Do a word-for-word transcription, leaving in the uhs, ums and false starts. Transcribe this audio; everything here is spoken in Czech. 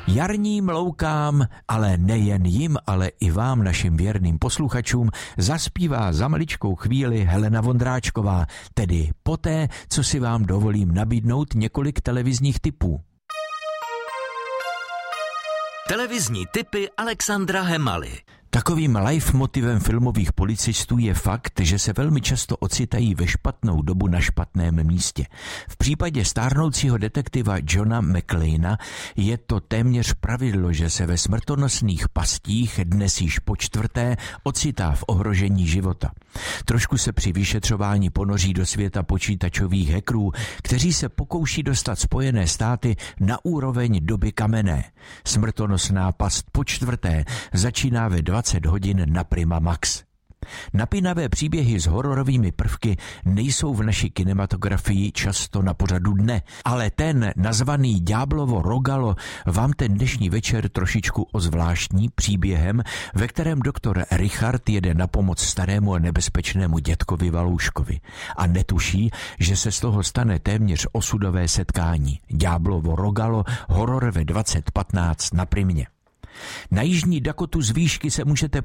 Jarním loukám, ale nejen jim, ale i vám, našim věrným posluchačům, zaspívá za maličkou chvíli Helena Vondráčková, tedy poté, co si vám dovolím nabídnout několik televizních tipů. Televizní tipy Alexandra Hemaly. Takovým leitmotivem filmových policistů je fakt, že se velmi často ocitají ve špatnou dobu na špatném místě. V případě stárnoucího detektiva Johna McClaina je to téměř pravidlo, že se ve smrtonosných pastích, dnes již po čtvrté, ocitá v ohrožení života. Trošku se při vyšetřování ponoří do světa počítačových hackerů, kteří se pokouší dostat Spojené státy na úroveň doby kamenné. Smrtonosná past po čtvrté začíná ve dvacet hodin na Prima Max. Napínavé příběhy s hororovými prvky nejsou v naší kinematografii často na pořadu dne, ale ten nazvaný Ďáblovo rogalo vám ten dnešní večer trošičku ozvláštní příběhem, ve kterém doktor Richard jede na pomoc starému a nebezpečnému dětkovi Valouškovi a netuší, že se z toho stane téměř osudové setkání. Ďáblovo rogalo, horor ve dvacet patnáct na Primě. Na jižní Dakotu z výšky se můžete